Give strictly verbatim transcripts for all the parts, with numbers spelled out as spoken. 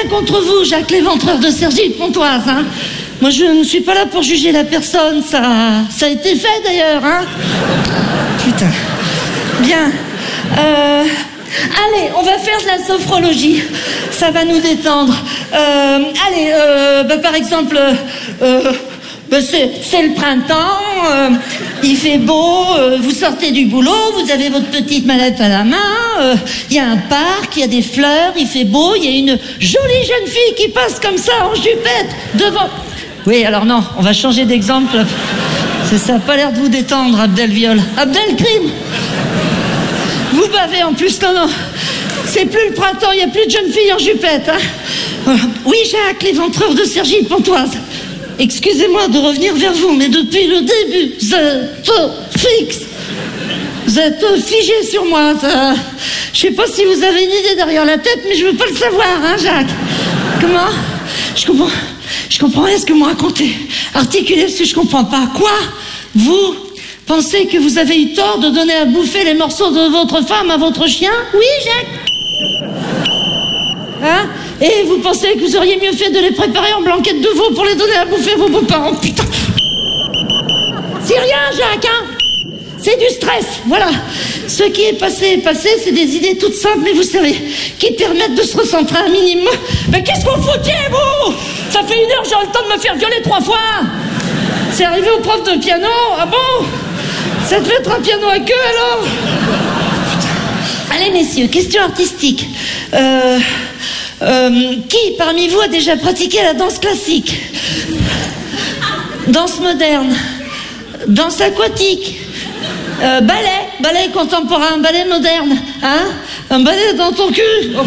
contre vous, Jacques Léventreur de Cergy-Pontoise, hein. Moi, je ne suis pas là pour juger la personne, ça, ça a été fait d'ailleurs, hein. Putain. Bien. Euh, allez, on va faire de la sophrologie. Ça va nous détendre. Euh, allez, euh, bah, par exemple, euh, bah, c'est, c'est le printemps, euh, il fait beau, euh, vous sortez du boulot, vous avez votre petite mallette à la main, euh, il y a un parc, il y a des fleurs, il fait beau, il y a une jolie jeune fille qui passe comme ça en jupette devant... Oui, alors non, on va changer d'exemple. Ça n'a pas l'air de vous détendre, Abdel Viol. Abdel Crime. Vous bavez en plus, non, non. C'est plus le printemps, il n'y a plus de jeunes filles en jupette. Hein. Oui, Jacques Léventreur de Cergy-Pontoise. Excusez-moi de revenir vers vous, mais depuis le début, vous êtes fixe. Vous êtes figé sur moi. Ça... Je sais pas si vous avez une idée derrière la tête, mais je veux pas le savoir, hein, Jacques. Comment? Je comprends... Je comprends rien ce que vous me racontez. Articulez ce que je comprends pas. Quoi? Vous pensez que vous avez eu tort de donner à bouffer les morceaux de votre femme à votre chien? Oui, Jacques? Hein? Et vous pensez que vous auriez mieux fait de les préparer en blanquette de veau pour les donner à bouffer à vos beaux-parents? Putain! C'est rien, Jacques, hein? C'est du stress, voilà. Ce qui est passé est passé, c'est des idées toutes simples, mais vous savez, qui permettent de se recentrer un minimum. Mais qu'est-ce que vous foutiez, vous? Ça fait une heure, j'ai le temps de me faire violer trois fois. C'est arrivé au prof de piano, ah bon? Ça devait être un piano à queue, alors? Putain. Allez, messieurs, question artistique. Euh, euh, qui, parmi vous, a déjà pratiqué la danse classique? Danse moderne? Danse aquatique? Euh, ballet, ballet contemporain, ballet moderne, hein? Un ballet dans ton cul. Oh.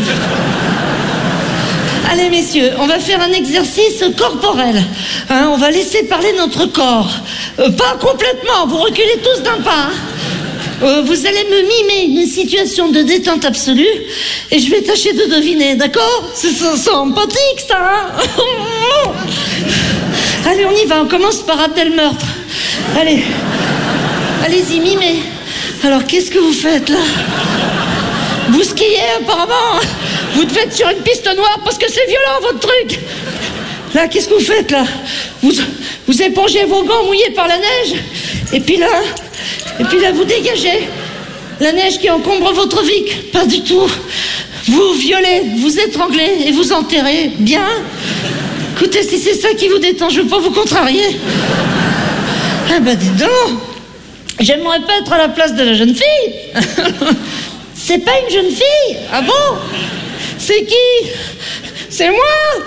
Allez, messieurs, on va faire un exercice corporel. Hein, on va laisser parler notre corps. Euh, pas complètement, vous reculez tous d'un pas. Hein. Euh, vous allez me mimer une situation de détente absolue et je vais tâcher de deviner, d'accord? C'est sympathique, ça, hein? Allez, on y va, on commence par Abdel Meurtre. Allez. Allez-y, mimez. Alors, qu'est-ce que vous faites, là? Vous skiez, apparemment. Vous devez être sur une piste noire parce que c'est violent, votre truc. Là, qu'est-ce que vous faites, là? Vous, vous épongez vos gants mouillés par la neige. Et puis là, et puis là, vous dégagez la neige qui encombre votre vic. Pas du tout. Vous violez, vous étranglez et vous enterrez. Bien. Écoutez, si c'est ça qui vous détend, je veux pas vous contrarier. Ah bah, dis donc. J'aimerais pas être à la place de la jeune fille. C'est pas une jeune fille? Ah bon? C'est qui? C'est moi?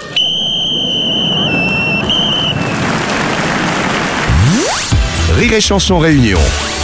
Rire et Chanson Réunion.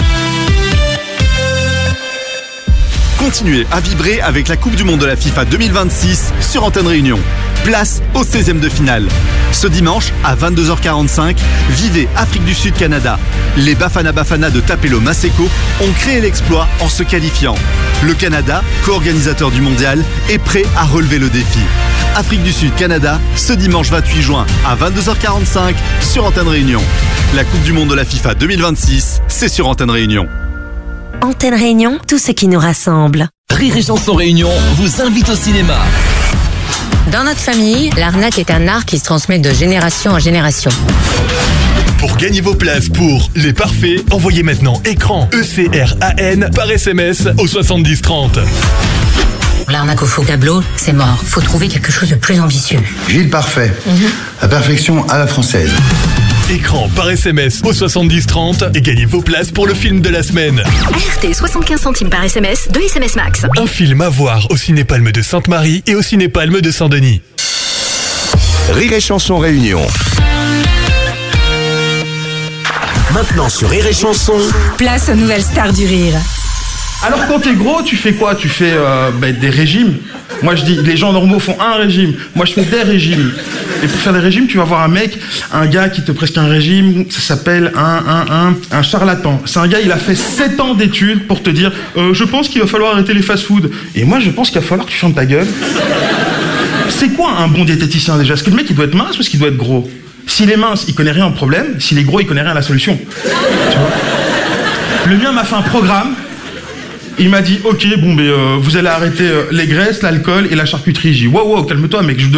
Continuez à vibrer avec la Coupe du Monde de la FIFA deux mille vingt-six sur Antenne Réunion. Place au seizième de finale. Ce dimanche, à vingt-deux heures quarante-cinq, vivez Afrique du Sud-Canada. Les Bafana Bafana de Tapelo Maseko ont créé l'exploit en se qualifiant. Le Canada, co-organisateur du mondial, est prêt à relever le défi. Afrique du Sud-Canada, ce dimanche vingt-huit juin à vingt-deux heures quarante-cinq sur Antenne Réunion. La Coupe du Monde de la FIFA deux mille vingt-six, c'est sur Antenne Réunion. Antenne Réunion, tout ce qui nous rassemble. Rire et Chanson Réunion vous invite au cinéma. Dans notre famille, l'arnaque est un art qui se transmet de génération en génération. Pour gagner vos places pour Les Parfaits, envoyez maintenant écran E C R A N par S M S au soixante-dix trente. L'arnaque au faux tableau, c'est mort. Faut trouver quelque chose de plus ambitieux. Gilles Parfait. Mm-hmm. La perfection à la française. Écran par S M S au soixante-dix trente et gagnez vos places pour le film de la semaine. R T, soixante-quinze centimes par S M S, deux S M S max. Un film à voir au Ciné-Palme de Sainte-Marie et au Ciné-Palme de Saint-Denis. Rire et Chanson Réunion. Maintenant sur Rire et Chanson, place aux nouvelles stars du rire. Alors quand t'es gros, tu fais quoi? Tu fais euh, bah, des régimes. Moi je dis, les gens normaux font un régime. Moi je fais des régimes. Et pour faire des régimes, tu vas voir un mec, un gars qui te prescrit un régime, ça s'appelle un, un, un, un charlatan. C'est un gars, il a fait sept ans d'études pour te dire euh, je pense qu'il va falloir arrêter les fast-food. Et moi je pense qu'il va falloir que tu fermes ta gueule. C'est quoi un bon diététicien déjà? Est-ce que le mec il doit être mince ou est-ce qu'il doit être gros? S'il est mince, il connaît rien au problème. S'il est gros, il connaît rien à la solution. Tu vois? Le mien m'a fait un programme. Il m'a dit, ok, bon, mais euh, vous allez arrêter euh, les graisses, l'alcool et la charcuterie. J'ai dit, wow, wow, calme-toi, mec. Je